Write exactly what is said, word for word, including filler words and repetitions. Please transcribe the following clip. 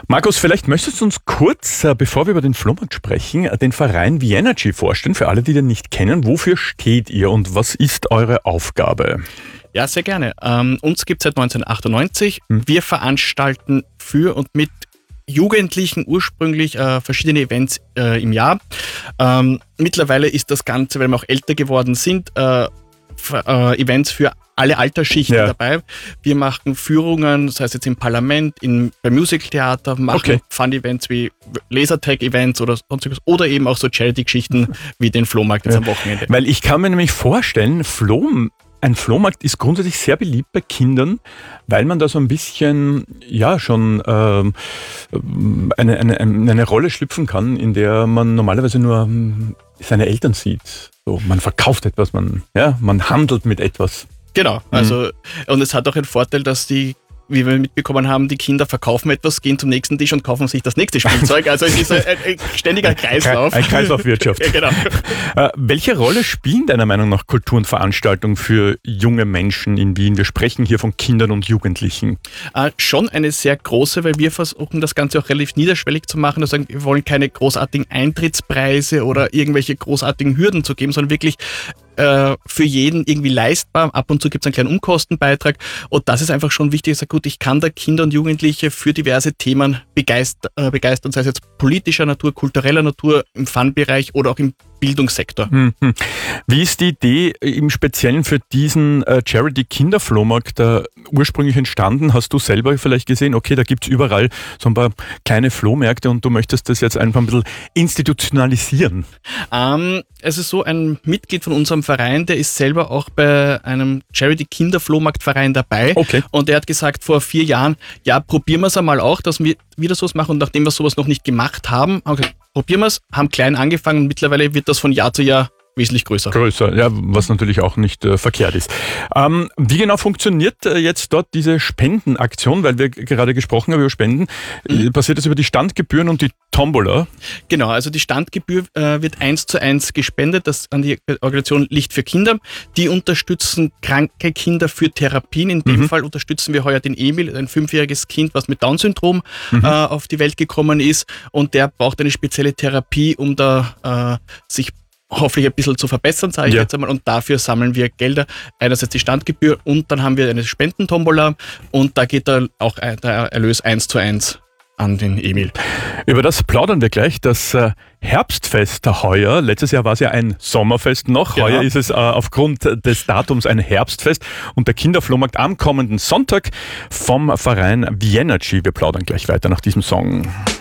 Markus, vielleicht möchtest du uns kurz, bevor wir über den Flohmarkt sprechen, den Verein Vienergy vorstellen, für alle, die den nicht kennen. Wofür steht ihr und was ist eure Aufgabe? Ja, sehr gerne. Ähm, uns gibt es seit neunzehnhundertachtundneunzig. Hm. Wir veranstalten für und mit Jugendlichen ursprünglich äh, verschiedene Events äh, im Jahr. Ähm, mittlerweile ist das Ganze, weil wir auch älter geworden sind, äh, für, äh, Events für alle Altersschichten ja. dabei. Wir machen Führungen, das heißt jetzt im Parlament, in, beim Musicaltheater, machen okay. Fun-Events wie Lasertag-Events oder sonstiges oder eben auch so Charity-Geschichten wie den Flohmarkt jetzt ja. am Wochenende. Weil ich kann mir nämlich vorstellen, Floh, ein Flohmarkt ist grundsätzlich sehr beliebt bei Kindern, weil man da so ein bisschen, ja, schon ähm, eine, eine, eine Rolle schlüpfen kann, in der man normalerweise nur seine Eltern sieht. So, man verkauft etwas, man, ja, man handelt mit etwas. Genau, also mhm. und es hat auch einen Vorteil, dass die, wie wir mitbekommen haben, die Kinder verkaufen etwas, gehen zum nächsten Tisch und kaufen sich das nächste Spielzeug. Also es ist ein, ein ständiger Kreislauf. Ein Kreislaufwirtschaft. Ja, genau. Äh, welche Rolle spielen deiner Meinung nach Kultur und Veranstaltungen für junge Menschen in Wien? Wir sprechen hier von Kindern und Jugendlichen. Äh, schon eine sehr große, weil wir versuchen, das Ganze auch relativ niederschwellig zu machen. Also wir wollen keine großartigen Eintrittspreise oder irgendwelche großartigen Hürden zu geben, sondern wirklich für jeden irgendwie leistbar. Ab und zu gibt es einen kleinen Umkostenbeitrag und das ist einfach schon wichtig. Ich sage, gut, ich kann da Kinder und Jugendliche für diverse Themen begeistern, äh, begeistern, sei es jetzt politischer Natur, kultureller Natur, im Fun-Bereich oder auch im Bildungssektor. Mhm. Wie ist die Idee im Speziellen für diesen äh, Charity-Kinderflohmarkt äh, ursprünglich entstanden? Hast du selber vielleicht gesehen, okay, da gibt es überall so ein paar kleine Flohmärkte und du möchtest das jetzt einfach ein bisschen institutionalisieren? Ähm, es ist so, ein Mitglied von unserem Verein, der ist selber auch bei einem Charity-Kinderflohmarktverein dabei. Okay. Und der hat gesagt vor vier Jahren, ja, probieren wir es einmal auch, dass wir wieder sowas machen. Und nachdem wir sowas noch nicht gemacht haben, haben wir gesagt, probieren wir es, haben klein angefangen und mittlerweile wird das von Jahr zu Jahr wesentlich größer. Größer, ja, was natürlich auch nicht äh, verkehrt ist. Ähm, wie genau funktioniert äh, jetzt dort diese Spendenaktion, weil wir g- gerade gesprochen haben über Spenden? Mhm. Äh, passiert das über die Standgebühren und die Tombola? Genau, also die Standgebühr äh, wird eins zu eins gespendet, das an die Organisation Licht für Kinder. Die unterstützen kranke Kinder für Therapien. In dem mhm. Fall unterstützen wir heuer den Emil, ein fünfjähriges Kind, was mit Down-Syndrom mhm. äh, auf die Welt gekommen ist und der braucht eine spezielle Therapie, um da äh, sich hoffentlich ein bisschen zu verbessern, sage ich ja. jetzt einmal. Und dafür sammeln wir Gelder. Einerseits die Standgebühr und dann haben wir eine Spendentombola und da geht dann auch der Erlös eins zu eins an den Emil. Über das plaudern wir gleich. Das äh, Herbstfest heuer, letztes Jahr war es ja ein Sommerfest noch, genau. Heuer ist es äh, aufgrund des Datums ein Herbstfest und der Kinderflohmarkt am kommenden Sonntag vom Verein Vienergy. Wir plaudern gleich weiter nach diesem Song.